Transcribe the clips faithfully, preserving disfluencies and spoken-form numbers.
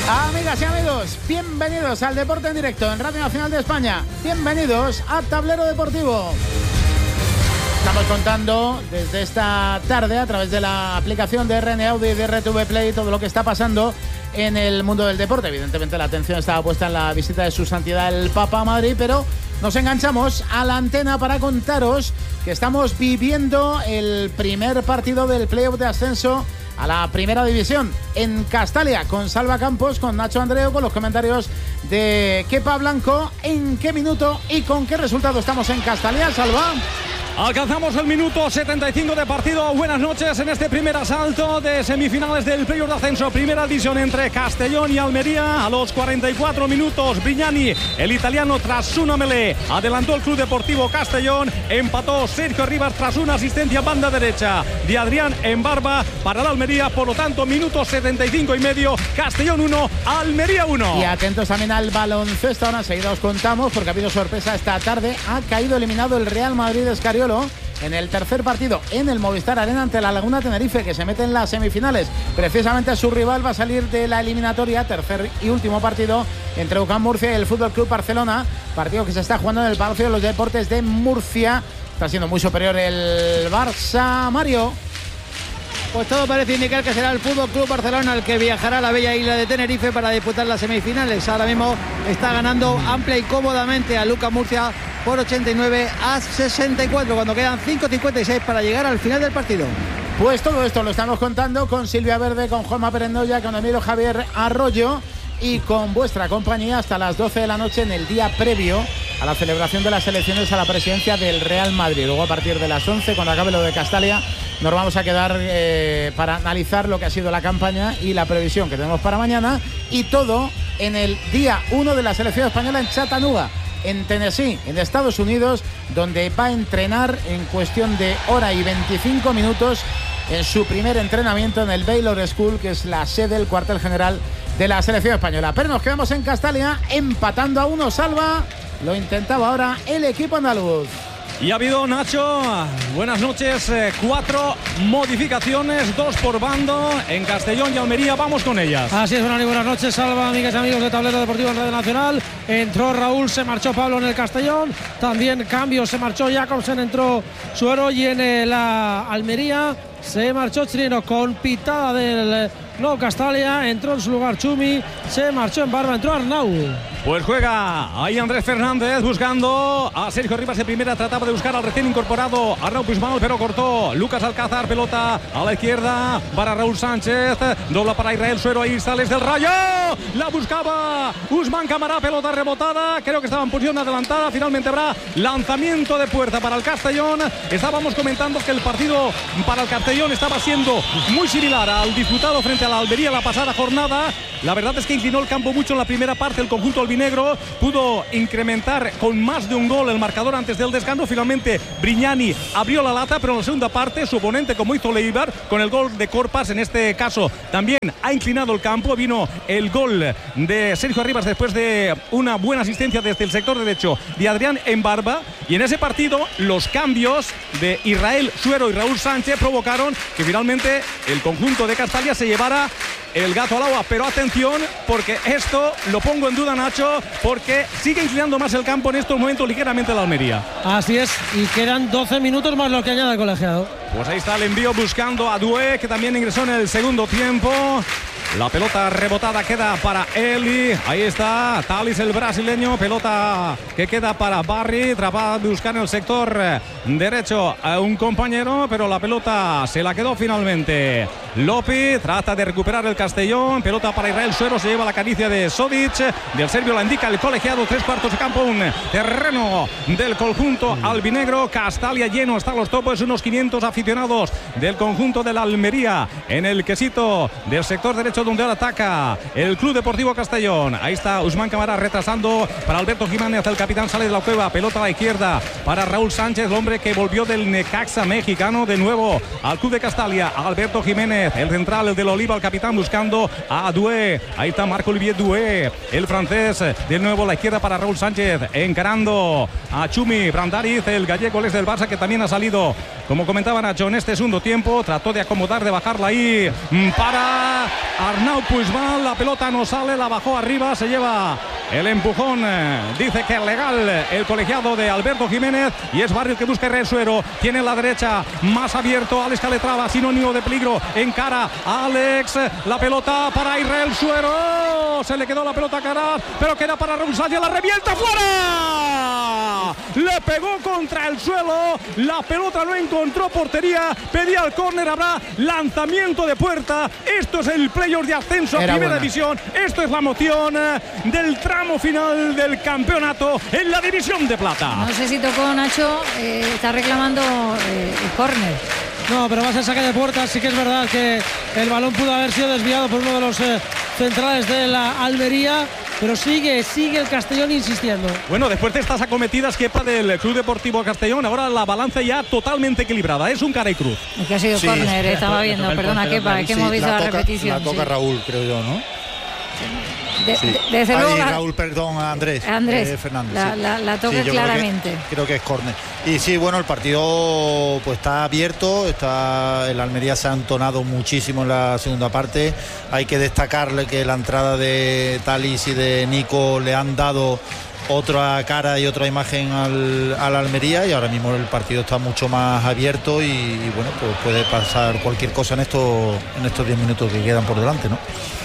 Amigas y amigos, bienvenidos al Deporte en Directo en Radio Nacional de España. Bienvenidos a Tablero Deportivo. Estamos contando desde esta tarde a través de la aplicación de R N Audio y de R T V Play todo lo que está pasando en el mundo del deporte. Evidentemente la atención estaba puesta en la visita de su santidad el Papa a Madrid, pero nos enganchamos a la antena para contaros que estamos viviendo el primer partido del playoff de ascenso a la primera división en Castalia, con Salva Campos, con Nacho Andreu, con los comentarios de Kepa Blanco. ¿En qué minuto y con qué resultado estamos en Castalia, Salva? Alcanzamos el minuto setenta y cinco de partido. Buenas noches en este primer asalto de semifinales del playoff de ascenso. Primera división entre Castellón y Almería. A los cuarenta y cuatro minutos, Brignani, el italiano, tras una melee, adelantó el Club Deportivo Castellón. Empató Sergio Rivas tras una asistencia banda derecha de Adrián en Barba para la Almería. Por lo tanto, minuto setenta y cinco y medio. Castellón uno, Almería uno. Y atentos también al baloncesto. Ahora enseguida os contamos, porque ha habido sorpresa esta tarde. Ha caído eliminado el Real Madrid de Escariolo en el tercer partido en el Movistar Arena ante la Laguna Tenerife, que se mete en las semifinales. Precisamente su rival va a salir de la eliminatoria, tercer y último partido entre U C A M Murcia y el Fútbol Club Barcelona, partido que se está jugando en el Palacio de los Deportes de Murcia. Está siendo muy superior el Barça, Mario. Pues todo parece indicar que será el Fútbol Club Barcelona el que viajará a la bella isla de Tenerife para disputar las semifinales. Ahora mismo está ganando amplia y cómodamente a U C A M Murcia por ochenta y nueve a sesenta y cuatro, cuando quedan cinco cincuenta y seis para llegar al final del partido. Pues todo esto lo estamos contando con Silvia Verde, con Juanma Perendoya, con Emilio Javier Arroyo y con vuestra compañía hasta las doce de la noche en el día previo a la celebración de las elecciones a la presidencia del Real Madrid. Luego, a partir de las once, cuando acabe lo de Castalia, nos vamos a quedar eh, para analizar lo que ha sido la campaña y la previsión que tenemos para mañana, y todo en el día uno de la selección española en Chattanooga, en Tennessee, en Estados Unidos, donde va a entrenar en cuestión de hora y veinticinco minutos en su primer entrenamiento en el Baylor School, que es la sede, el cuartel general de la selección española. Pero nos quedamos en Castalia empatando a uno. Salva, lo intentaba ahora el equipo andaluz. Y ha habido, Nacho, buenas noches, eh, cuatro modificaciones, dos por bando en Castellón y Almería. Vamos con ellas. Así es, buenas, buenas noches, Salva, amigas y amigos de Tablero Deportivo en Radio Nacional. Entró Raúl, se marchó Pablo en el Castellón. También cambio, se marchó Jacobsen, entró Suero, y en la Almería se marchó Chirino con pitada del Nuevo Castalia. Entró en su lugar Chumi, se marchó en Barba, entró Arnau. Pues juega ahí Andrés Fernández buscando a Sergio Rivas de primera. Trataba de buscar al recién incorporado Arnau Puigmal, pero cortó. Lucas Alcázar, pelota a la izquierda para Raúl Sánchez. Dobla para Israel Suero, ahí sales del Rayo. La buscaba Usman Camará, pelota rebotada. Creo que estaba en posición adelantada. Finalmente habrá lanzamiento de puerta para el Castellón. Estábamos comentando que el partido para el Castellón estaba siendo muy similar al disputado frente a la Almería la pasada jornada. La verdad es que inclinó el campo mucho en la primera parte el conjunto albinegro. Pudo incrementar con más de un gol el marcador antes del descanso. Finalmente Brignani abrió la lata, pero en la segunda parte su oponente, como hizo Leibar con el gol de Corpas, en este caso también ha inclinado el campo. Vino el gol de Sergio Rivas después de una buena asistencia desde el sector derecho de Adrián en Barba. Y en ese partido los cambios de Israel Suero y Raúl Sánchez provocaron que finalmente el conjunto de Castalia se llevara el gato al agua. Pero atención, porque esto lo pongo en duda, Nacho, porque sigue inclinando más el campo en estos momentos ligeramente la Almería. Así es, y quedan doce minutos más lo que añade el colegiado. Pues ahí está el envío buscando a Doué, que también ingresó en el segundo tiempo. La pelota rebotada queda para Eli. Ahí está Talis, el brasileño. Pelota que queda para Barry. Trata de buscar en el sector derecho a un compañero, pero la pelota se la quedó finalmente Lopi. Trata de recuperar el Castellón. Pelota para Israel Suero. Se lleva la caricia de Sodic. Del serbio la indica el colegiado. Tres cuartos de campo. Un terreno del conjunto albinegro. Castalia lleno hasta los topos. Unos quinientos aficionados del conjunto de la Almería en el quesito del sector derecho, donde ahora ataca el Club Deportivo Castellón. Ahí está Usman Camará retrasando para Alberto Jiménez. El capitán sale de la cueva. Pelota a la izquierda para Raúl Sánchez, el hombre que volvió del Necaxa mexicano de nuevo al Club de Castalia. Alberto Jiménez, el central, el del Oliva, el capitán buscando a Doué. Ahí está Marc-Olivier Doué, el francés. De nuevo a la izquierda para Raúl Sánchez, encarando a Chumi Brandariz, el gallego, el del Barça, que también ha salido, como comentaba Nacho, en este segundo tiempo. Trató de acomodar, de bajarla ahí para Arnau Puigmal, la pelota no sale, la bajó arriba, se lleva el empujón, dice que es legal el colegiado de Alberto Jiménez, y es Barrio que busca Israel Suero, tiene la derecha más abierto, Alex Calatrava, sinónimo de peligro, encara a Alex, la pelota para Israel Suero, se le quedó la pelota a Caraz, pero queda para Raúl Sánchez, la revienta, ¡fuera! Le pegó contra el suelo, la pelota no encontró portería, pedía el córner, habrá lanzamiento de puerta. Esto es el playoff de ascenso a Primera División, esto es la emoción del tramo final del campeonato en la División de Plata. No sé si tocó Nacho, eh, está reclamando eh, el córner. No, pero va a ser saque de puerta. Sí que es verdad que el balón pudo haber sido desviado por uno de los eh, centrales de la Almería, pero sigue, sigue el Castellón insistiendo. Bueno, después de estas acometidas, Kepa, del Club Deportivo Castellón, ahora la balanza ya totalmente equilibrada, es un cara y cruz. Es que ha sido sí, córner, sí, estaba viendo, perdona Kepa, es que sí, hemos visto la, la toca, repetición. La toca sí. Raúl, creo yo, ¿no? De, sí. de, desde Ay, luego Raúl, perdón, Andrés, Andrés eh, Fernández. La, sí. la, la toca sí, claramente. Creo que, creo que es córner. Y sí, bueno, el partido pues está abierto, está, el Almería se ha entonado muchísimo en la segunda parte. Hay que destacarle que la entrada de Talis y de Nico le han dado otra cara y otra imagen al, al Almería, y ahora mismo el partido está mucho más abierto y, y bueno, pues puede pasar cualquier cosa en estos en estos diez minutos que quedan por delante, ¿no?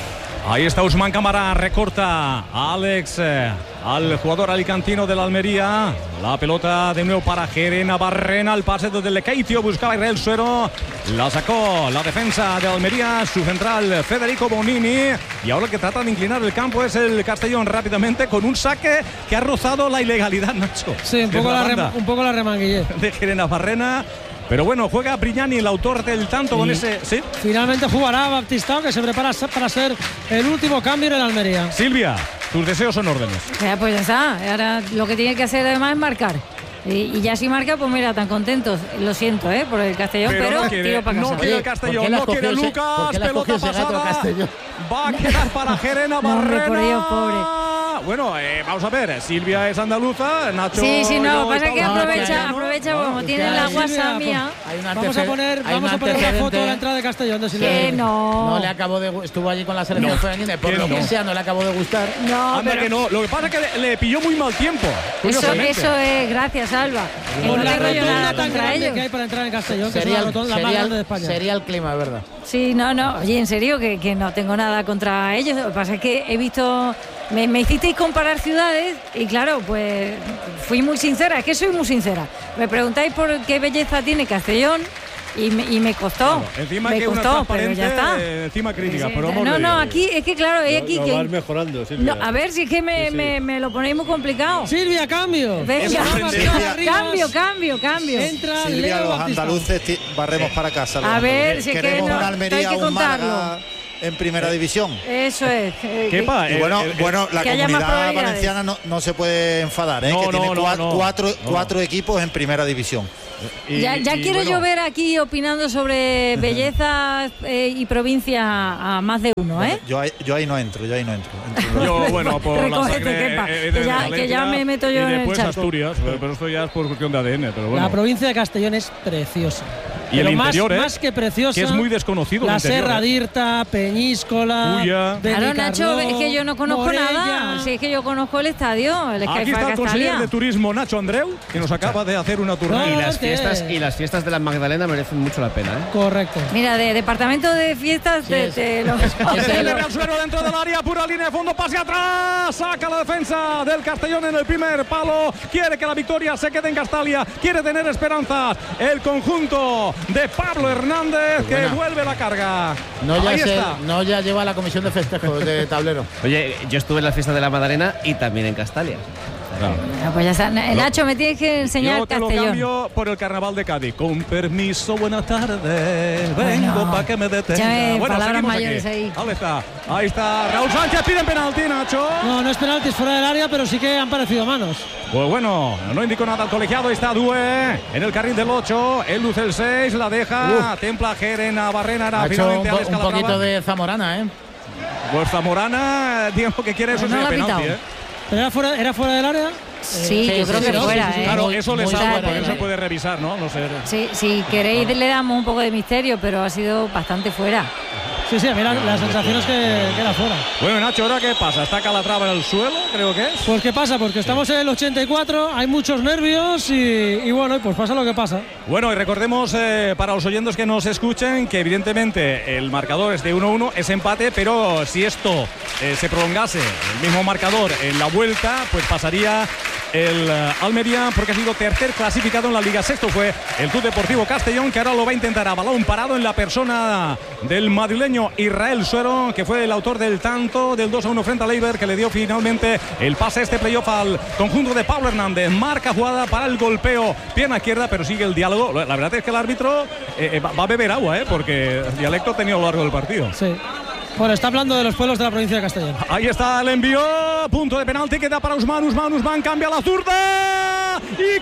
Ahí está Usman Cámara, recorta a Alex, eh, al jugador alicantino de la Almería. La pelota de nuevo para Jerena Barrena, el pase desde el Lekeitio, buscaba Israel Suero, la sacó la defensa de Almería, su central Federico Bonini, y ahora el que trata de inclinar el campo es el Castellón rápidamente con un saque que ha rozado la ilegalidad, Nacho. Sí, un poco, la, la un poco la remanguillé. De Jerena Barrena. Pero bueno, juega Brignani, el autor del tanto, y con ese... ¿sí? Finalmente jugará Baptistao, que se prepara para ser el último cambio en el Almería. Silvia, tus deseos son órdenes. Ya, pues ya está. Ahora lo que tiene que hacer además es marcar. Y, y ya si marca, pues mira, tan contentos. Lo siento, ¿eh? Por el Castellón, pero, pero no quiere, tiro para casa. No quiere el Castellón, no quiere Lucas, pelota pasada. Va a quedar para Jerena Barrena. Por Dios, pobre. Bueno, eh, vamos a ver, Silvia es andaluza, Nacho... Sí, sí, no, yo, pasa que aprovecha, no, aprovecha no, como no, tiene la WhatsApp mía. Vamos a poner, vamos a poner una foto de la entrada de Castellón de Silvia. Que no. No le acabó de estuvo allí con la selección femenina, por lo que sea, no le acabó de gustar. No, Anda pero que no, lo que pasa es que le, le pilló muy mal tiempo. Eso, eso es, gracias, Alba. Con no la tengo yo nada tan contra grande ellos. que hay para entrar en Castellón, que sería, es la rotonda más grande de España. Sería el clima, es verdad. Sí, no, no, oye, en serio, que, que no tengo nada contra ellos. Lo que pasa es que he visto, me, me hicisteis comparar ciudades y claro, pues fui muy sincera, es que soy muy sincera. Me preguntáis por qué belleza tiene Castellón y me, y me costó. Claro, encima me que costó, una pero ya está. Eh, encima crítica, Sí, pero no, no, no, aquí es que claro, es aquí lo, que lo vas mejorando, Silvia. No, a ver si es que me, sí, sí. Me, me lo ponéis muy complicado. Silvia, cambio. Venga, Silvia. cambio, cambio, cambio. Entra Silvia, Leo los Baptista. andaluces barremos para casa. A ver, si es que queremos no, una Almería, hay que un contarlo. Málaga en primera división. Eso es. Eh, Kepa, y bueno, el, el, bueno, la comunidad valenciana no, no se puede enfadar, ¿eh? No, que no, tiene no, cuatro, no, cuatro, no. cuatro equipos en primera división. Y, ya ya y quiero bueno. yo ver aquí opinando sobre bellezas eh, y provincia a más de uno, ¿eh? Bueno, yo, ahí, yo ahí no entro, yo ahí no entro. entro Yo, bueno, por la Recógete, sangre, Kepa, eh, que, ya, que ya me meto yo y en el después charco. Asturias, pero esto ya es por cuestión de A D N, pero bueno. La provincia de Castellón es preciosa. Y Pero el más, interior, ¿eh? más que preciosa, que es muy desconocido. La el interior, Serra ¿eh? d'Irta, Peñíscola, Ulla. Claro, Nacho, es que yo no conozco Morella. nada. Si es que yo conozco el estadio, el Aquí Sky está el Castalia. consejero de turismo Nacho Andreu, que nos acaba de hacer una turna. No, Y las que- fiestas y las fiestas de la Magdalena merecen mucho la pena, ¿eh? Correcto. Mira, de departamento de fiestas te, es. te lo El Real Suero dentro del área, pura línea de fondo, pase atrás, saca la defensa del Castellón en el primer palo, quiere que la victoria se quede en Castalia, quiere tener esperanzas, el conjunto de Pablo Hernández que Buena. vuelve la carga. No ya, Ahí se, está. no ya lleva la comisión de festejos de tablero. Oye, yo estuve en la fiesta de la Magdalena y también en Castalia. Ah, pues ya está. Nacho, me tienes que enseñar Yo te lo Castellón. cambio por el Carnaval de Cádiz. Con permiso, buenas tardes. Vengo Bueno, para que me detenga. ya, eh, palabras seguimos mayores aquí. ahí. Ahí está. Ahí está. Raúl Sánchez piden penalti, Nacho. No, no es penalti, es fuera del área, pero sí que han parecido manos. Pues bueno, no indicó nada al colegiado. Ahí está Due en el carril del ocho. Él luce el seis, la deja. Uf. Templa Jerena Barrena. Ha hecho finalmente un, po- Alex un Calatrava. poquito de Zamorana, ¿eh? Pues Zamorana, digamos que quiere eso No es la ha penalti, pitado. ¿eh? ¿Pero era fuera, era fuera del área? Sí, Sí, yo sí, creo sí, que sí, fuera, sí, sí, ¿eh? Claro, Muy- eso le muy sabe, fuera, porque ¿eh? se puede revisar, ¿no? No sé. Sí, si queréis le damos un poco de misterio, pero ha sido bastante fuera. Sí, sí, a mí la, la sensación es que, que era fuera. Bueno, Nacho, ¿ahora qué pasa? ¿Está Calatrava en el suelo? Creo que es. Pues ¿qué pasa? Porque estamos en el ochenta y cuatro, hay muchos nervios y, y bueno, pues pasa lo que pasa. Bueno, y recordemos eh, para los oyentes que nos escuchen que evidentemente el marcador es de uno uno, es empate, pero si esto eh, se prolongase el mismo marcador en la vuelta, pues pasaría el uh, Almería, porque ha sido tercer clasificado en la Liga. Sexto fue el Club Deportivo Castellón, que ahora lo va a intentar a balón parado en la persona del madrileño Israel Suero, que fue el autor del tanto del dos a uno frente al Eibar, que le dio finalmente el pase a este playoff al conjunto de Pablo Hernández. Marca jugada para el golpeo, pierna izquierda, pero sigue el diálogo. La verdad es que el árbitro eh, va a beber agua, eh, porque el dialecto ha tenido a lo largo del partido. Sí. Bueno, está hablando de los pueblos de la provincia de Castellón. Ahí está el envío, punto de penalti, queda para Usman, Usman, Usman cambia la zurda y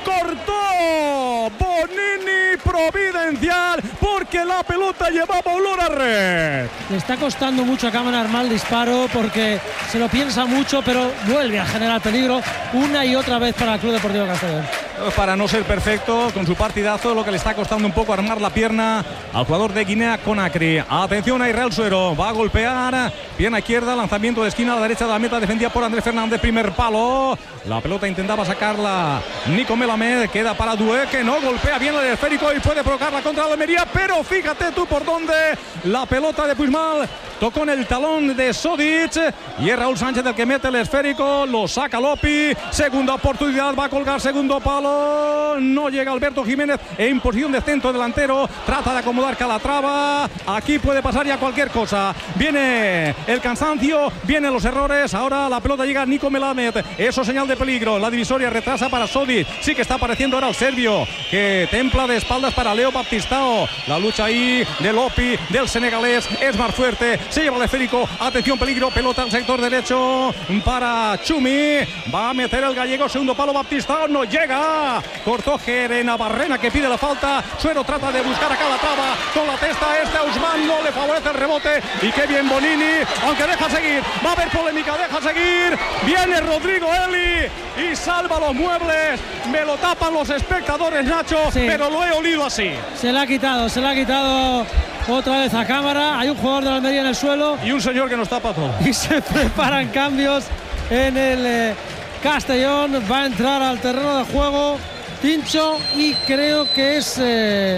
cortó Bonini, providencial, porque la pelota llevaba olor a red. Le está costando mucho a Cámara armar el disparo porque se lo piensa mucho, pero vuelve a generar peligro una y otra vez para el Club Deportivo Castellón. Para no ser perfecto con su partidazo, lo que le está costando un poco armar la pierna al jugador de Guinea Conakry. Atención a Israel Suero, va a golpear, pierna izquierda, lanzamiento de esquina a la derecha de la meta, defendida por Andrés Fernández, primer palo, la pelota intentaba sacarla Nico Melamed, queda para Doué, que no golpea bien el esférico y puede provocarla contra la Almería, pero fíjate tú por dónde la pelota de Puigmal tocó en el talón de Sodic y es Raúl Sánchez el que mete el esférico, lo saca Lopi, segunda oportunidad, va a colgar segundo palo, no llega Alberto Jiménez en posición de centro delantero, trata de acomodar Calatrava, aquí puede pasar ya cualquier cosa, viene el cansancio, vienen los errores, ahora la pelota llega a Nico Melamed, eso señal de peligro, la divisoria retrasa para Sodic, sí que está apareciendo ahora el serbio, que templa de espaldas para Leo Baptistao, la lucha ahí de Lopi, del senegalés, es más fuerte, se lleva el esférico, atención peligro, pelota al sector derecho para Chumi, va a meter el gallego, segundo palo Baptistao, no llega, cortó Gerena Barrena que pide la falta, Suero trata de buscar a Calatrava con la testa, este a Usman no le favorece el rebote y qué bien Bonini, aunque deja seguir, va a haber polémica, deja seguir, viene Rodrigo Eli y salva los muebles, me lo tapan los espectadores Nacho, sí, pero lo he olido así. Se le ha quitado, se le ha quitado otra vez a Cámara, hay un jugador de la Almería en el suelo y un señor que nos tapa todo y se preparan cambios en el eh, Castellón, va a entrar al terreno de juego Tincho y creo que es eh,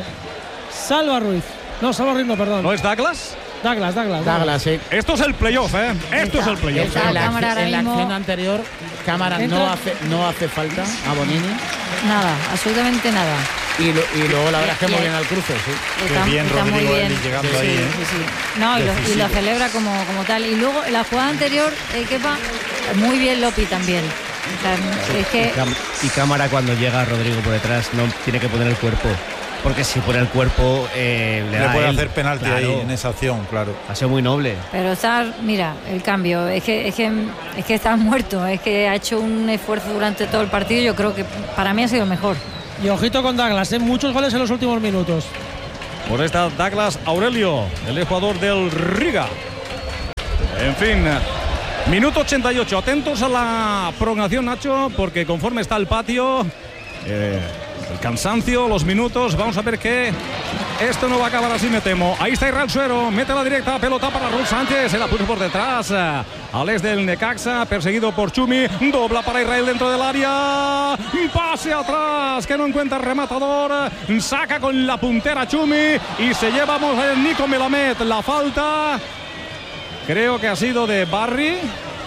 Salva Ruiz, no Salva Ruiz no, perdón. ¿No es Douglas? Douglas, Douglas, Douglas, sí. Esto es el playoff, ¿eh? Esto es el playoff. En la, Cámara en la mismo, acción anterior, Cámara no hace, no hace falta a Bonini. Nada, absolutamente nada. Y, lo, y luego la verdad es que muy bien al cruce, sí. Qué bien está Rodrigo muy bien. Eli llegando sí, ahí. Sí, ¿eh? sí, sí. No, y lo, y lo celebra como, como tal. Y luego la jugada anterior, eh, Kepa, muy bien Lopi también. O sea, es que... Y Cámara cuando llega Rodrigo por detrás no tiene que poner el cuerpo. Porque si pone el cuerpo eh, le, le da puede él. hacer penalti Claro. ahí en esa acción, claro. Ha sido muy noble. Pero está, mira, el cambio, es que, es que es que está muerto, es que ha hecho un esfuerzo durante todo el partido, yo creo que para mí ha sido el mejor. Y ojito con Douglas, ¿eh? Muchos goles en los últimos minutos. Por esta Douglas Aurelio, el jugador del Riga. En fin, minuto ochenta y ocho, atentos a la prolongación Nacho, porque conforme está el patio, eh, el cansancio, los minutos, vamos a ver que esto no va a acabar así, me temo. Ahí está Israel Suero, mete la directa, pelota para Raúl Sánchez, se la puso por detrás. Alex del Necaxa, perseguido por Chumi, dobla para Israel dentro del área, pase atrás, que no encuentra el rematador, saca con la puntera Chumi y se llevamos a Nico Melamed. La falta, creo que ha sido de Barry.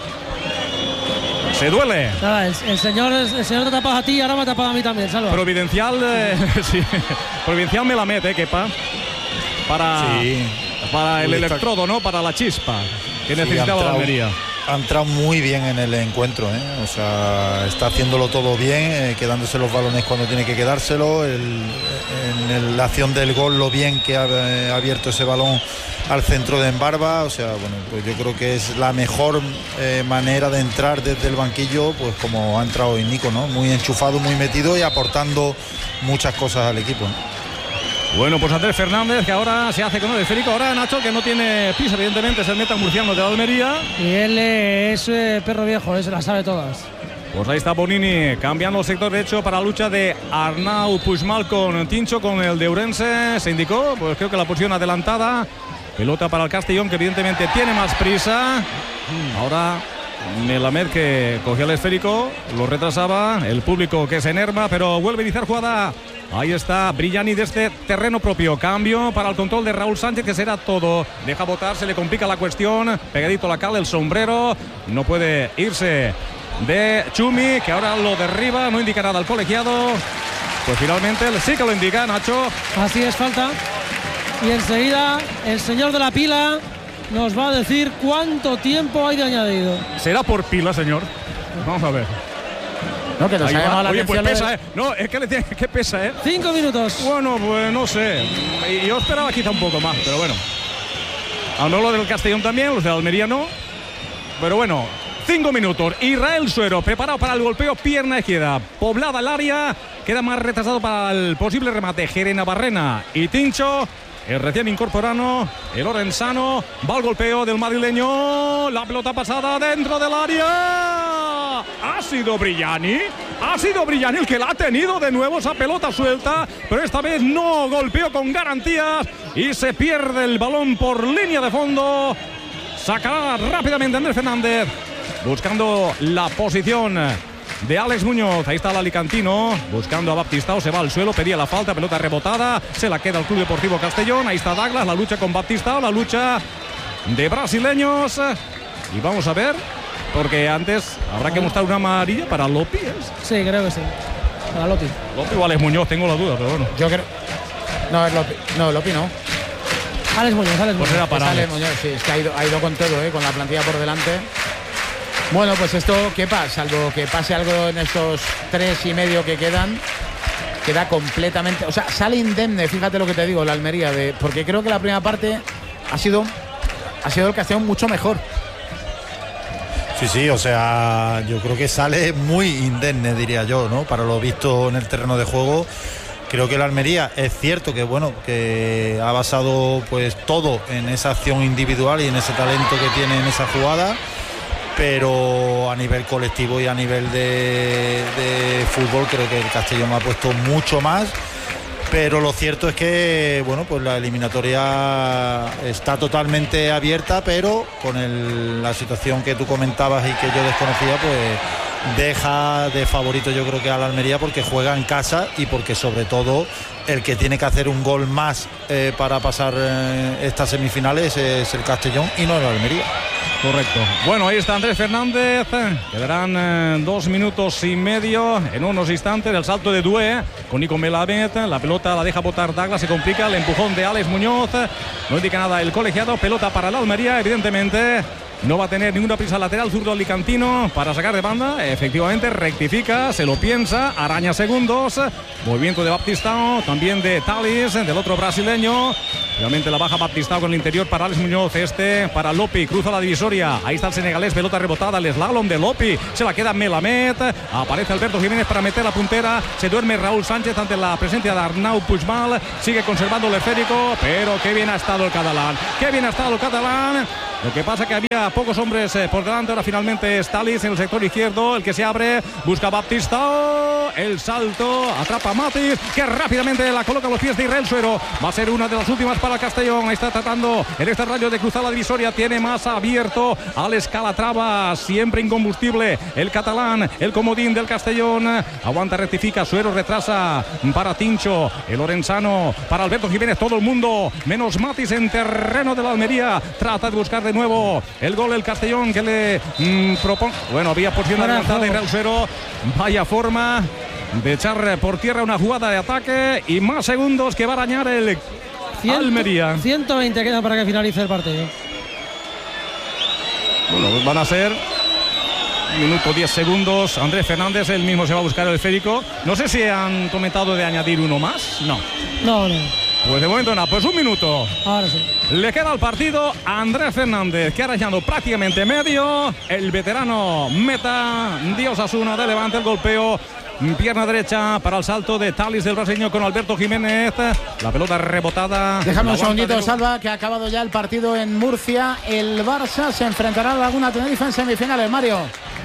Se duele. Nada, el, el señor el señor te ha tapado a ti y ahora me ha tapado a mí también, Salva. Providencial, eh, sí, Providencial Melamed, eh, Kepa. Para, sí. para el Uy, electrodo, ¿no? Para la chispa que sí, necesitaba la Almería. Ha entrado muy bien en el encuentro, ¿eh? O sea, está haciéndolo todo bien, eh, quedándose los balones cuando tiene que quedárselo. El, en el, la acción del gol, lo bien que ha eh, abierto ese balón al centro de Embarba. O sea, bueno, pues yo creo que es la mejor eh, manera de entrar desde el banquillo, pues como ha entrado hoy Nico, ¿no? Muy enchufado, muy metido y aportando muchas cosas al equipo, ¿no? Bueno, pues Andrés Fernández, que ahora se hace con el esférico. Ahora Nacho, que no tiene piso, evidentemente, es el meta murciano de la Almería. Y él eh, es eh, perro viejo, eh, se las sabe todas. Pues ahí está Bonini, cambiando el sector derecho para la lucha de Arnau Puigmal con Tincho, con el de Ourense. Se indicó, pues creo que la posición adelantada Pelota para el Castellón, que evidentemente tiene más prisa. Ahora Melamed, que cogía el esférico, lo retrasaba. El público que se enerva, pero vuelve a iniciar jugada. Ahí está Brillani desde terreno propio. Cambio para el control de Raúl Sánchez, que será todo. Deja botar, se le complica la cuestión. Pegadito la cal, el sombrero. No puede irse de Chumi, que ahora lo derriba. No indica nada al colegiado. Pues finalmente sí que lo indica, Nacho. Así es, falta. Y enseguida el señor de la pila nos va a decir cuánto tiempo hay de añadido. ¿Será por pila, señor? Vamos a ver. No, que nos ha llamado la Oye, pues atención. pesa, ¿eh? No, es que le tiene que pesa, ¿eh? Cinco minutos. Bueno, pues no sé. Yo esperaba quizá un poco más, pero bueno. A no lo del Castellón también, los de Almería no. Pero bueno, cinco minutos. Israel Suero preparado para el golpeo, pierna izquierda. Poblada el área. Queda más retrasado para el posible remate Gerena Barrena y Tincho. El recién incorporado, el Lorenzano. Va al golpeo del madrileño. La pelota pasada dentro del área. Ha sido Brillani. Ha sido Brillani el que la ha tenido de nuevo esa pelota suelta. Pero esta vez no golpeó con garantías. Y se pierde el balón por línea de fondo. Sacará rápidamente Andrés Fernández. Buscando la posición de Alex Muñoz. Ahí está el alicantino buscando a Baptistao, se va al suelo, pedía la falta, pelota rebotada, se la queda el Club Deportivo Castellón. Ahí está Douglas, la lucha con Baptistao, la lucha de brasileños. Y vamos a ver, porque antes habrá que mostrar una amarilla para Lopi. ¿Es? Sí, creo que sí, para Lopi. Lopi o Alex Muñoz, tengo la duda, pero bueno. Yo creo. No, es Lopi. No, Lopi no. Alex Muñoz, Alex Pues Muñoz. era para Es Alex. Alex Muñoz, sí, es que ha ido, ha ido con todo, ¿eh? Con la plantilla por delante. Bueno, pues esto, ¿qué pasa? Salvo que pase algo en estos tres y medio que quedan, queda completamente... O sea, sale indemne, fíjate lo que te digo, la Almería, de, porque creo que la primera parte ha sido, ha sido el Castellón mucho mejor. Sí, sí, o sea, yo creo que sale muy indemne, diría yo, ¿no? Para lo visto en el terreno de juego. Creo que la Almería es cierto que bueno, que ha basado pues todo en esa acción individual y en ese talento que tiene en esa jugada, pero a nivel colectivo y a nivel de, de fútbol creo que el Castellón ha puesto mucho más. Pero lo cierto es que bueno, pues la eliminatoria está totalmente abierta, pero con el, la situación que tú comentabas y que yo desconocía, pues deja de favorito yo creo que a la Almería, porque juega en casa y porque sobre todo el que tiene que hacer un gol más eh, para pasar eh, estas semifinales es el Castellón y no la Almería. Correcto. Bueno, ahí está Andrés Fernández. Quedarán eh, dos minutos y medio en unos instantes del salto de Doué con Nico Melamed. La pelota la deja botar Douglas, se complica el empujón de Alex Muñoz. No indica nada el colegiado. Pelota para la Almería, evidentemente. No va a tener ninguna prisa lateral zurdo alicantino para sacar de banda. Efectivamente, rectifica, se lo piensa, araña segundos. Movimiento de Baptistao, también de Talis, del otro brasileño. Realmente la baja Baptistao con el interior para Alex Muñoz. Este para Lopi, cruza la divisoria. Ahí está el senegalés, pelota rebotada, el slalom de Lopi. Se la queda Melamed. Aparece Alberto Jiménez para meter la puntera. Se duerme Raúl Sánchez ante la presencia de Arnau Puigmal. Sigue conservando el esférico, pero qué bien ha estado el catalán. Qué bien ha estado el catalán. Lo que pasa que había pocos hombres eh, por delante. Ahora finalmente Stalis en el sector izquierdo, el que se abre, busca Baptistao, el salto, atrapa a Matis, que rápidamente la coloca a los pies de Israel Suero. Va a ser una de las últimas para Castellón. Ahí está tratando en este rayo de cruzar la divisoria, tiene más abierto Alex Calatrava, siempre incombustible el catalán, el comodín del Castellón. Aguanta, rectifica, Suero retrasa para Tincho, el Lorenzano para Alberto Jiménez, todo el mundo menos Matis en terreno de la Almería. Trata de buscar de nuevo el gol del Castellón, que le mmm, propone. Bueno, había porción adelantada de Israel Suero. Vaya forma de echar por tierra una jugada de ataque y más segundos que va a arañar el Almería. ciento veinte quedan para que finalice el partido. Bueno, van a ser minuto diez segundos. Andrés Fernández, él mismo se va a buscar el esférico. No sé si han comentado de añadir uno más. No. No, no. Pues de momento nada, pues un minuto. Ahora sí. Le queda al partido a Andrés Fernández, que ha arañado prácticamente medio. El veterano meta de Osasuna de Levante, el golpeo. Pierna derecha para el salto de Talis del brasileño con Alberto Jiménez. La pelota rebotada. Déjame un segundito, Salva, que ha acabado ya el partido en Murcia. El Barça se enfrentará a Laguna Tenerife en semifinales, Mario.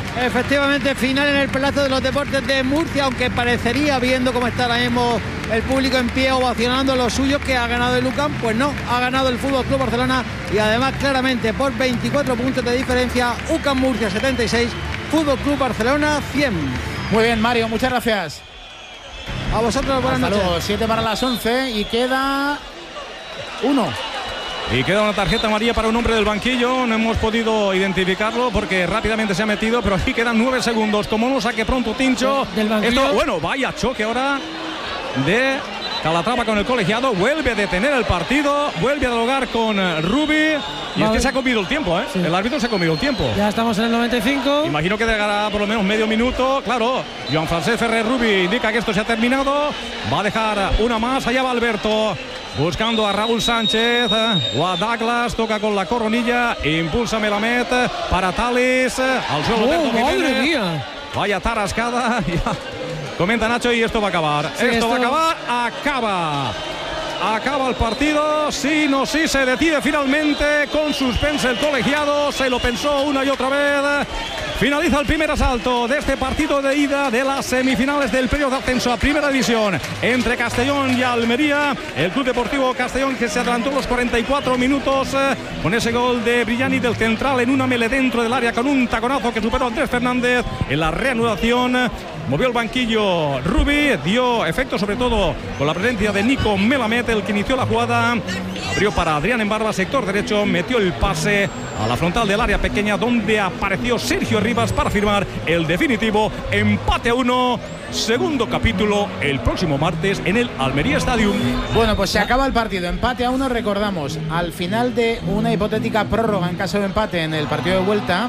Efectivamente, final en el Palacio de los Deportes de Murcia, aunque parecería, viendo cómo está ahora mismo el público en pie ovacionando lo suyo, que ha ganado el U C A M, pues no, ha ganado el Fútbol Club Barcelona, y además claramente por veinticuatro puntos de diferencia. U C A M Murcia setenta y seis, Fútbol Club Barcelona cien. Muy bien, Mario, muchas gracias. A vosotros, buenas Hasta noches. luego, siete para las once y queda uno. Y queda una tarjeta amarilla para un hombre del banquillo. No hemos podido identificarlo porque rápidamente se ha metido, pero aquí quedan nueve segundos. Como no saque pronto Tincho. Del banquillo. Esto, bueno, vaya choque ahora de Calatrava con el colegiado. Vuelve a detener el partido, vuelve a dialogar con Rubi. Y es que se ha comido el tiempo, ¿eh? Sí. El árbitro se ha comido el tiempo. Ya estamos en el noventa y cinco. Imagino que llegará por lo menos medio minuto. Claro, Joan Francesc Ferrer Rubi indica que esto se ha terminado. Va a dejar una más. Allá va Alberto, buscando a Raúl Sánchez o a Douglas. Toca con la coronilla. Impulsa Melamed para Tales. Al suelo ¡Oh, Alberto madre Jiménez. mía! Vaya tarascada. Comenta Nacho, y esto va a acabar. Sí, esto, esto va a acabar. Acaba. Acaba el partido. Sí, no, sí, se decide finalmente con suspense el colegiado. Se lo pensó una y otra vez. Finaliza el primer asalto de este partido de ida de las semifinales del periodo de ascenso a Primera División entre Castellón y Almería. El Club Deportivo Castellón, que se adelantó los cuarenta y cuatro minutos eh, con ese gol de Brillani del central en una mele dentro del área con un taconazo que superó a Andrés Fernández. En la reanudación movió el banquillo Rubi, dio efecto sobre todo con la presencia de Nico Melamed, el que inició la jugada. Abrió para Adrián Embarba, sector derecho, metió el pase a la frontal del área pequeña, donde apareció Sergio Rivas para firmar el definitivo empate a uno. Segundo capítulo el próximo martes en el Almería Stadium. Bueno, pues se acaba el partido, empate a uno. Recordamos, al final de una hipotética prórroga en caso de empate en el partido de vuelta,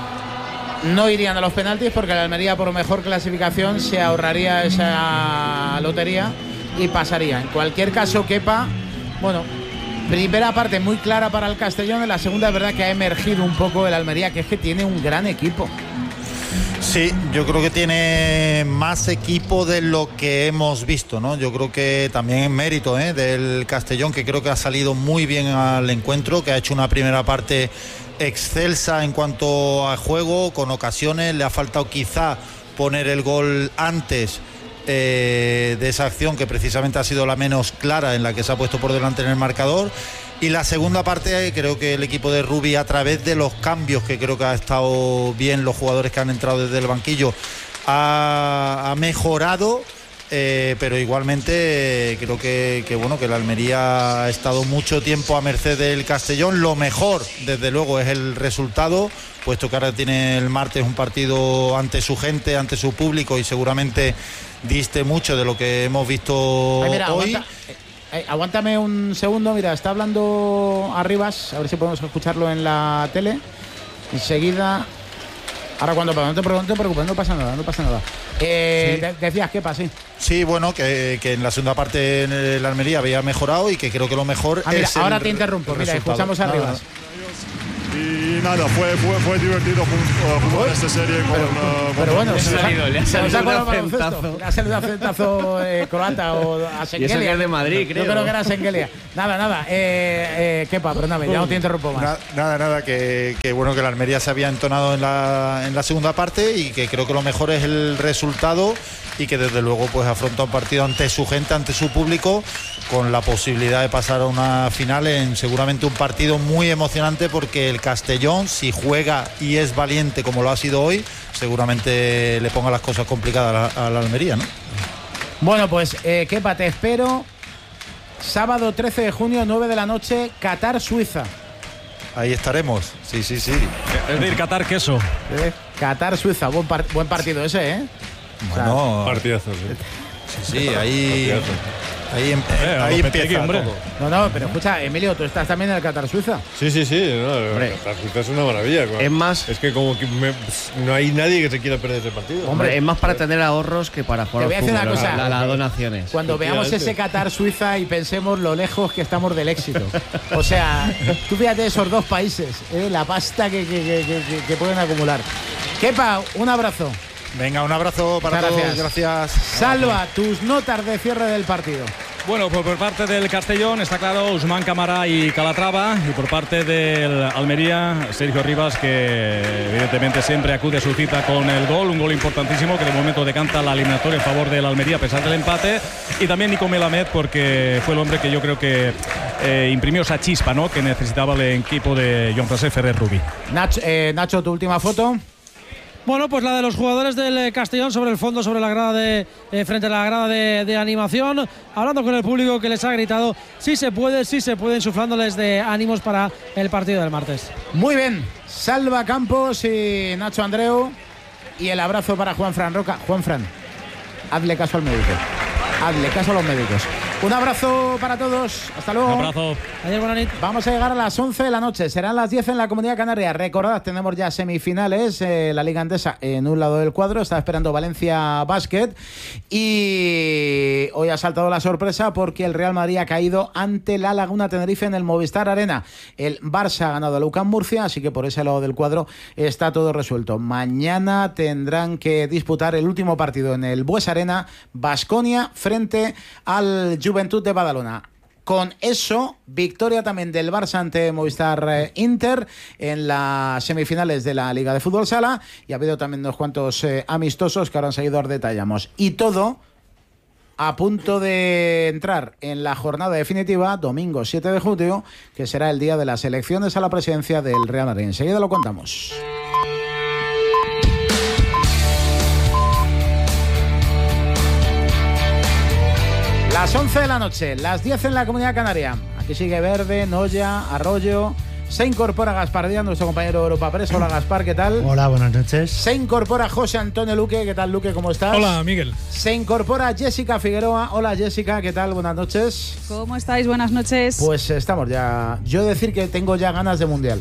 no irían a los penaltis porque la Almería, por mejor clasificación, se ahorraría esa lotería y pasaría. En cualquier caso, Kepa, bueno, primera parte muy clara para el Castellón. En la segunda es verdad que ha emergido un poco el Almería, que es que tiene un gran equipo. Sí, yo creo que tiene más equipo de lo que hemos visto, ¿no? Yo creo que también es mérito ¿eh? del Castellón, que creo que ha salido muy bien al encuentro, que ha hecho una primera parte excelsa en cuanto a juego, con ocasiones. Le ha faltado quizá poner el gol antes eh, de esa acción, que precisamente ha sido la menos clara, en la que se ha puesto por delante en el marcador. Y la segunda parte, creo que el equipo de Rubi, a través de los cambios, que creo que ha estado bien, los jugadores que han entrado desde el banquillo, ha, ha mejorado. Eh, pero igualmente eh, creo que, que bueno que la Almería ha estado mucho tiempo a merced del Castellón. Lo mejor, desde luego, es el resultado, puesto que ahora tiene el martes un partido ante su gente, ante su público, y seguramente diste mucho de lo que hemos visto. Ay, mira, hoy. Aguanta, eh, eh, aguántame un segundo, mira, está hablando Arribas, a ver si podemos escucharlo en la tele. Enseguida. Ahora cuando no te, no te preocupes, no pasa nada, no pasa nada. Eh, Sí. de, decías, ¿qué pasa? Sí. Sí, bueno, que, que en la segunda parte en la Almería había mejorado, y que creo que lo mejor Ah, mira, es ahora el te interrumpo, mira, resultado. escuchamos a Nada, Arribas. Y nada, fue, fue, fue divertido jun- jugar esta serie con... Pero, uh, pero con- bueno, Le ha se nos ha- salido, le ha se nos salido ha un colado el baloncesto. acentazo. Le ha salido un acentazo eh, croata o a Y eso Sengelia. que es de Madrid, creo. Yo creo que era Sengelia. Nada, nada. Eh, eh, Kepa, perdóname, ya no te interrumpo más. Na- Nada, nada, que, que bueno, que la Almería se había entonado en la, en la segunda parte, y que creo que lo mejor es el resultado, y que desde luego pues afronta un partido ante su gente, ante su público, con la posibilidad de pasar a una final en seguramente un partido muy emocionante, porque el Castellón, si juega y es valiente como lo ha sido hoy, seguramente le ponga las cosas complicadas a la, a la Almería, ¿no? Bueno, pues eh, Kepa, te espero sábado trece de junio, nueve de la noche, Qatar, Suiza. Ahí estaremos, sí, sí, sí. Es decir, Qatar queso. Eh, Qatar, Suiza, buen, par- buen partido ese, ¿eh? Bueno, Partidazo, sí. sí, sí, ahí, ahí, em- Eh, ahí Lopetegui, empieza hombre. todo. No, no, pero escucha, Emilio, tú estás también en el Qatar, Suiza. Sí, sí, sí, no, Hombre. la Suiza es una maravilla. Es más, Es que como que me- no hay nadie que se quiera perder ese partido. hombre, es más para tener ahorros que para jugar Te voy al a decir fútbol, una cosa. la- la- las donaciones. Cuando veamos ese Efectivamente. Qatar, Suiza, y pensemos lo lejos que estamos del éxito. O sea, tú fíjate esos dos países, ¿eh? La pasta que, que- que- que- que pueden acumular. Kepa, un abrazo. Venga, un abrazo para Muchas todos, gracias. gracias. Salva tus notas de cierre del partido. Bueno, pues por parte del Castellón está claro Usman Camara y Calatrava, y por parte del Almería Sergio Rivas, que evidentemente siempre acude a su cita con el gol, un gol importantísimo que de momento decanta la eliminatoria en favor del Almería a pesar del empate, y también Nico Melamed, porque fue el hombre que yo creo que eh, imprimió esa chispa, ¿no?, que necesitaba el equipo de Jean-François Ferrer-Rubí. Nacho, eh, Nacho, tu última foto. Bueno, pues la de los jugadores del Castellón sobre el fondo, sobre la grada de eh, frente a la grada de, de animación, hablando con el público que les ha gritado sí se puede, sí se puede, insuflándoles de ánimos para el partido del martes. Muy bien, Salva Campos y Nacho Andreu, y el abrazo para Juanfran Roca. Juanfran, hazle caso al médico, hazle caso a los médicos. Un abrazo para todos, hasta luego. Un abrazo. Ayer, buena nit. Vamos a llegar a las once de la noche, serán las diez en la Comunidad Canaria. Recordad, tenemos ya semifinales, eh, la Liga Endesa en un lado del cuadro, está esperando Valencia Basket, y hoy ha saltado la sorpresa porque el Real Madrid ha caído ante la Laguna Tenerife en el Movistar Arena. El Barça ha ganado a Lucán Murcia, así que por ese lado del cuadro está todo resuelto. Mañana tendrán que disputar el último partido en el Bues Arena, Baskonia frente al Juventud de Badalona. Con eso, victoria también del Barça ante Movistar eh, Inter en las semifinales de la Liga de Fútbol Sala, y ha habido también unos cuantos eh, amistosos que ahora enseguida os detallamos. Y todo a punto de entrar en la jornada definitiva, domingo siete de julio, que será el día de las elecciones a la presidencia del Real Madrid. Enseguida lo contamos. Las once de la noche, las diez en la Comunidad Canaria. Aquí sigue Verde, Noya, Arroyo. Se incorpora Gaspar Díaz, nuestro compañero de Europa Press. Hola Gaspar, ¿qué tal? Hola, buenas noches. Se incorpora José Antonio Luque. ¿Qué tal, Luque? ¿Cómo estás? Hola, Miguel. Se incorpora Jessica Figueroa. Hola, Jessica, ¿qué tal? Buenas noches. ¿Cómo estáis? Buenas noches. Pues estamos ya... Yo decir que tengo ya ganas de Mundial.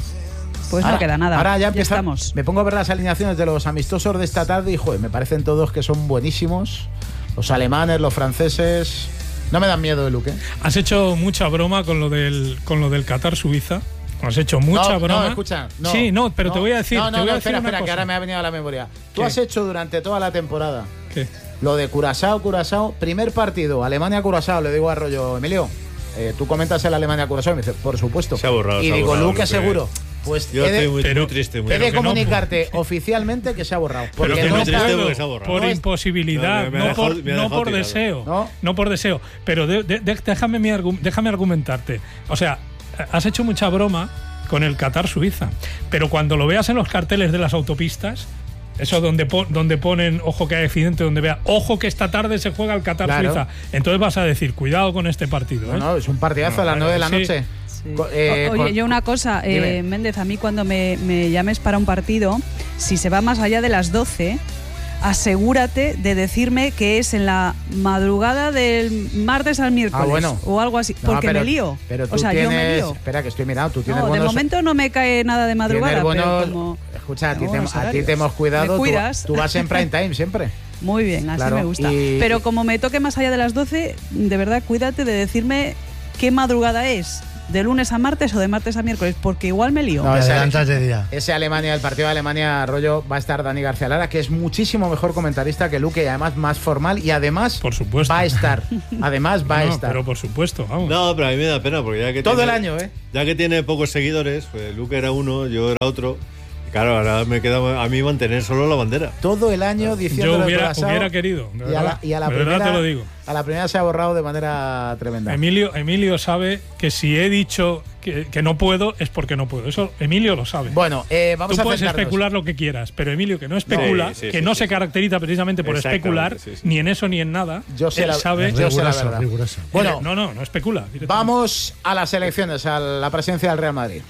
Pues ahora, no queda nada. Ahora ya, ya empieza, estamos. Me pongo a ver las alineaciones de los amistosos de esta tarde y, joder, me parecen todos que son buenísimos. Los alemanes, los franceses... No me dan miedo de Luque. Has hecho mucha broma con lo del con lo del Qatar-Suiza. Has hecho mucha no, broma. No, escucha. No, sí, no, pero no, te voy a decir. No, no, te voy no a decir espera, una espera, cosa. que ahora me ha venido a la memoria. Tú ¿Qué? has hecho durante toda la temporada ¿Qué? lo de Curazao, Curazao, primer partido, Alemania-Curazao. Le digo a Arroyo, Emilio, eh, tú comentas el Alemania-Curazao. Y me dice, por supuesto. Se ha borrado. Y se ha digo, borrado, Luque, seguro. Pues yo he de, estoy muy, pero, muy triste. Muy he de que comunicarte no, oficialmente que se ha borrado. Pero Porque que no no está, puedo, se ha borrado. por no es, imposibilidad, no, me ha no, dejado, por, me ha no por tirado. deseo. ¿No? No por deseo. Pero de, de, de, déjame, mi argu déjame argumentarte. O sea, has hecho mucha broma con el Qatar-Suiza. Pero cuando lo veas en los carteles de las autopistas, eso donde, po donde ponen, ojo que hay accidente, donde vea, ojo que esta tarde se juega el Qatar-Suiza. Claro. Entonces vas a decir, cuidado con este partido. ¿eh? No, no, es un partidazo no, a las nueve de la noche. Sí. Sí. Eh, Oye, yo una cosa, eh, Méndez, a mí cuando me, me llames para un partido, si se va más allá de las doce, asegúrate de decirme que es en la madrugada del martes al miércoles, ah, bueno. o algo así, no, porque pero, me lío. Pero tú o sea, tienes, yo me lío. Espera, que estoy mirando. Tú tienes no, buenos, de momento no me cae nada de madrugada, buenos, pero como... Escucha, a ti, te, a ti te hemos cuidado. ¿Me cuidas? Tú, tú vas en prime time siempre. Muy bien, así claro, me gusta. Y... Pero como me toque más allá de las doce, de verdad, cuídate de decirme qué madrugada es. ¿De lunes a martes o de martes a miércoles? Porque igual me lío. No, ese, de día. ese Alemania, el partido de Alemania, Rollo, va a estar Dani García Lara, que es muchísimo mejor comentarista que Luque y además más formal y además por supuesto. va a estar. Además va no, a estar. Pero por supuesto, vamos. No, pero a mí me da pena porque ya que todo tiene, el año, ¿eh? Ya que tiene pocos seguidores, pues Luque era uno, yo era otro. Claro, ahora me queda a mí mantener solo la bandera. Todo el año diciendo yo hubiera, hubiera querido. Y a la, y a la primera, te lo digo. A la primera se ha borrado de manera tremenda. Emilio, Emilio sabe que si he dicho que, que no puedo es porque no puedo. Eso Emilio lo sabe. Bueno, eh, vamos Tú a puedes centrarnos. especular lo que quieras, pero Emilio, que no especula, sí, sí, que sí, no sí, se sí. caracteriza precisamente por especular, sí, sí. ni en eso ni en nada. Yo sé él la, sabe. yo sé la verdad. Bueno, no, no, no especula. Vamos a las elecciones, a la presidencia del Real Madrid.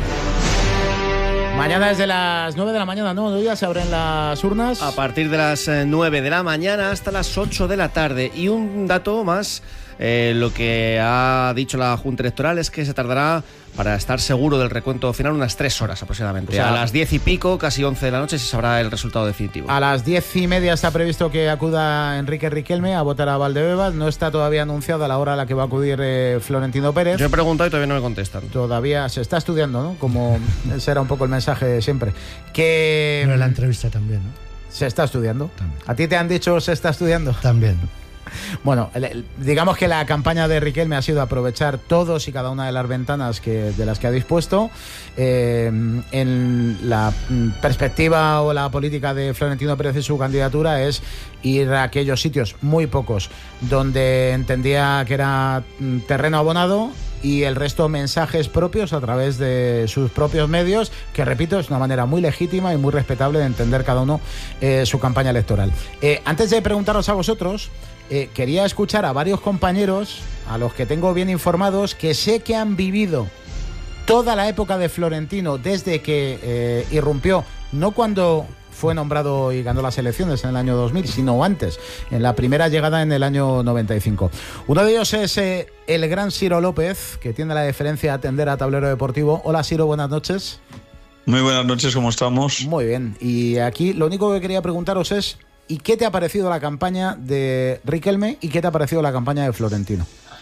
Mañana desde las nueve de la mañana, ¿no? Ya se abren las urnas. A partir de las nueve de la mañana hasta las ocho de la tarde. Y un dato más, eh, lo que ha dicho la Junta Electoral es que se tardará, para estar seguro del recuento final, unas tres horas aproximadamente. O sea, o sea, a las diez y pico, casi once de la noche, se sabrá el resultado definitivo. A las diez y media está previsto que acuda Enrique Riquelme a votar a Valdebebas. No está todavía anunciada la hora a la que va a acudir eh, Florentino Pérez. Yo he preguntado y todavía no me contestan. Todavía se está estudiando, ¿no? Como ese era un poco el mensaje de siempre. Que pero la entrevista también, ¿no? Se está estudiando. También. ¿A ti te han dicho se está estudiando? También. Bueno, digamos que la campaña de Riquelme ha sido aprovechar todos y cada una de las ventanas que, de las que ha dispuesto. Eh, en la perspectiva o la política de Florentino Pérez y su candidatura es ir a aquellos sitios, muy pocos, donde entendía que era terreno abonado, y el resto mensajes propios a través de sus propios medios, que repito, es una manera muy legítima y muy respetable de entender cada uno eh, su campaña electoral. Eh, antes de preguntaros a vosotros, eh, quería escuchar a varios compañeros, a los que tengo bien informados, que sé que han vivido toda la época de Florentino desde que eh, irrumpió, no cuando fue nombrado y ganó las elecciones en el año dos mil, sino antes, en la primera llegada en el año noventa y cinco. Uno de ellos es eh, el gran Ciro López, que tiene la deferencia de atender a Tablero Deportivo. Hola, Ciro, buenas noches. Muy buenas noches, ¿cómo estamos? Muy bien, y aquí lo único que quería preguntaros es, ¿y qué te ha parecido la campaña de Riquelme y qué te ha parecido la campaña de Florentino?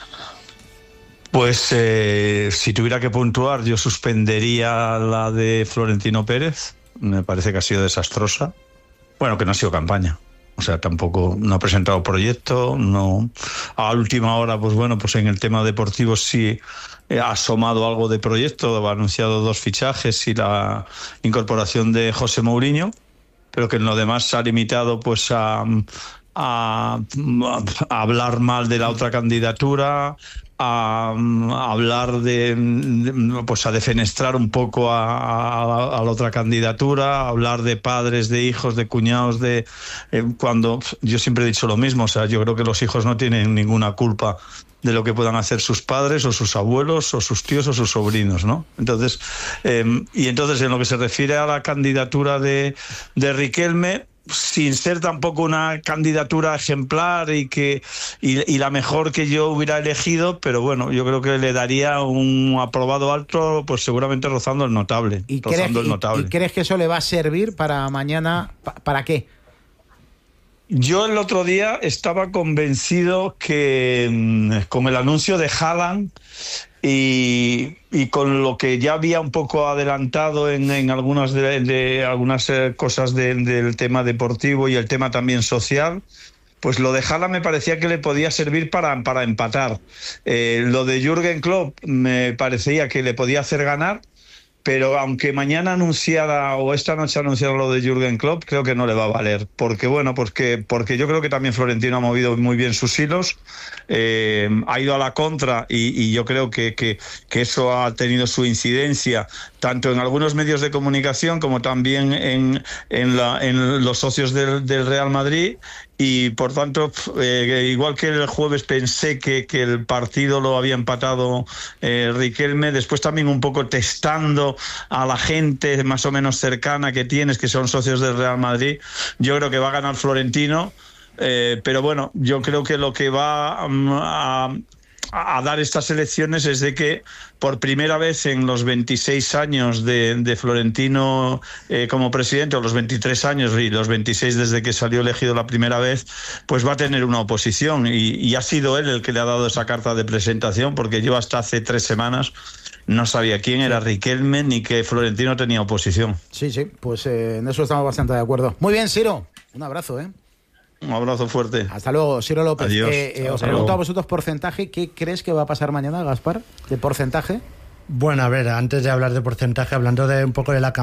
Pues eh, si tuviera que puntuar, yo suspendería la de Florentino Pérez. Me parece que ha sido desastrosa. Bueno, que no ha sido campaña. O sea, tampoco, no ha presentado proyecto, no. A última hora, pues bueno, pues en el tema deportivo sí ha asomado algo de proyecto, ha anunciado dos fichajes y la incorporación de José Mourinho, pero que en lo demás se ha limitado pues a, a, a hablar mal de la otra candidatura, a, a hablar de, de, pues a defenestrar un poco a, a, a la otra candidatura, a hablar de padres, de hijos, de cuñados, de eh, cuando yo siempre he dicho lo mismo, o sea, yo creo que los hijos no tienen ninguna culpa de lo que puedan hacer sus padres o sus abuelos o sus tíos o sus sobrinos, ¿no? Entonces, eh, y entonces en lo que se refiere a la candidatura de, de Riquelme, sin ser tampoco una candidatura ejemplar y que y, y la mejor que yo hubiera elegido, pero bueno, yo creo que le daría un aprobado alto, pues seguramente rozando el notable. ¿Y, rozando crees, el notable. ¿Y crees que eso le va a servir para mañana? ¿Para qué? Yo el otro día estaba convencido que con el anuncio de Haaland y, y con lo que ya había un poco adelantado en, en algunas de, de algunas cosas de, del tema deportivo y el tema también social, pues lo de Haaland me parecía que le podía servir para, para empatar. Eh, lo de Jürgen Klopp me parecía que le podía hacer ganar, pero aunque mañana anunciara o esta noche anunciara lo de Jürgen Klopp, creo que no le va a valer. Porque, bueno, porque, porque yo creo que también Florentino ha movido muy bien sus hilos, eh, ha ido a la contra y, y yo creo que, que, que eso ha tenido su incidencia tanto en algunos medios de comunicación como también en, en, la, en los socios del, del Real Madrid. Y por tanto, eh, igual que el jueves pensé que, que el partido lo había empatado eh, Riquelme, después también un poco testando a la gente más o menos cercana que tienes, que son socios del Real Madrid, yo creo que va a ganar Florentino, eh, pero bueno, yo creo que lo que va um, a... a dar estas elecciones es de que por primera vez en los veintiséis años de, de Florentino eh, como presidente, o los veintitrés años y los veintiséis desde que salió elegido la primera vez, pues va a tener una oposición y, y ha sido él el que le ha dado esa carta de presentación, porque yo hasta hace tres semanas no sabía quién era Riquelme ni que Florentino tenía oposición. Sí, sí, pues eh, en eso estamos bastante de acuerdo. Muy bien, Ciro, un abrazo, ¿eh? Un abrazo fuerte. Hasta luego, Ciro López. Adiós. Eh, eh, os pregunto a vosotros porcentaje. ¿Qué crees que va a pasar mañana, Gaspar? ¿De porcentaje? Bueno, a ver, antes de hablar de porcentaje, hablando de un poco de la campaña